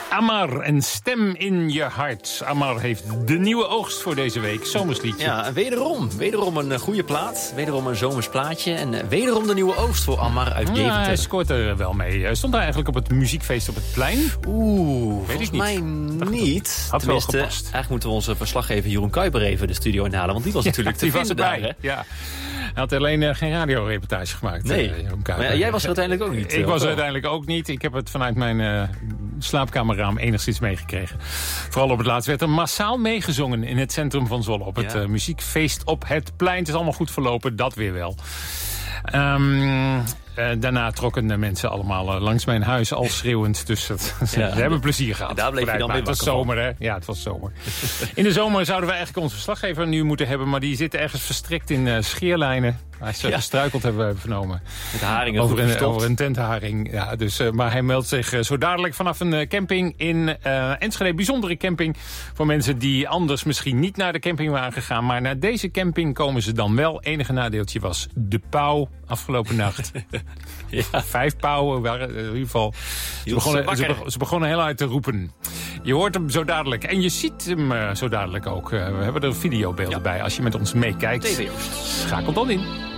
Amar, een stem in je hart. Amar heeft de nieuwe oogst voor deze week. Zomersliedje. Ja, wederom een goede plaat. Wederom een zomers plaatje. En wederom de nieuwe oogst voor Amar uit Deventer. Ja, hij scoort er wel mee. Stond hij eigenlijk op het muziekfeest op het plein? Volgens mij niet. Had wel gepast. Eigenlijk moeten we onze verslaggever Jeroen Kuiper even de studio inhalen. Want die was natuurlijk te vinden daar. Hè? Ja. Hij had alleen geen radioreportage gemaakt. Nee, maar jij was er uiteindelijk ook niet. Ik was er uiteindelijk ook niet. Ik heb het vanuit mijn slaapkamerraam enigszins meegekregen. Vooral op het laatst werd er massaal meegezongen in het centrum van Zwolle. Op het muziekfeest op het plein. Het is allemaal goed verlopen, dat weer wel. Daarna trokken de mensen allemaal langs mijn huis al schreeuwend. Dus ze hebben plezier gehad. En daar bleef je dan mee Het was zomer, hè? Ja, het was zomer. In de zomer zouden we eigenlijk onze verslaggever nu moeten hebben. Maar die zit ergens verstrikt in scheerlijnen. Hij is gestruikeld, hebben we vernomen. Met haringen over een tentharing. Ja, dus, maar hij meldt zich zo dadelijk vanaf een camping in Enschede. Bijzondere camping voor mensen die anders misschien niet naar de camping waren gegaan. Maar naar deze camping komen ze dan wel. Enige nadeeltje was de pauw afgelopen nacht. 5 pauwen waren in ieder geval. Ze begonnen heel hard te roepen. Je hoort hem zo dadelijk. En je ziet hem zo dadelijk ook. We hebben er videobeelden bij. Als je met ons meekijkt, schakel dan in.